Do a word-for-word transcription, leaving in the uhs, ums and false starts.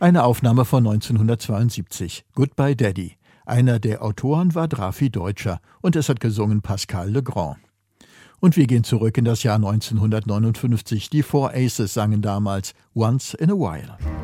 Eine Aufnahme von neunzehnhundertzweiundsiebzig. Goodbye Daddy. Einer der Autoren war Drafi Deutscher und es hat gesungen Pascal Legrand. Und wir gehen zurück in das Jahr neunzehnhundertneunundfünfzig. Die Four Aces sangen damals Once in a While.